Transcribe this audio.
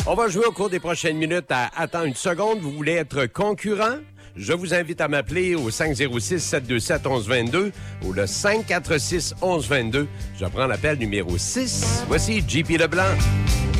On va jouer au cours des prochaines minutes à Attends une seconde. Vous voulez être concurrent? Je vous invite à m'appeler au 506-727-1122 ou le 546-1122. Je prends l'appel numéro 6. Voici JP Leblanc.